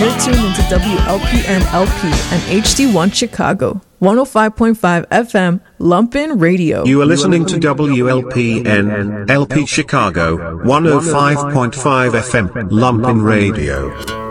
You're tuned into WLPN LP and HD1 Chicago, 105.5 FM, Lumpin Radio. You are listening to WLPN LP Chicago, 105.5 FM, Lumpin Radio.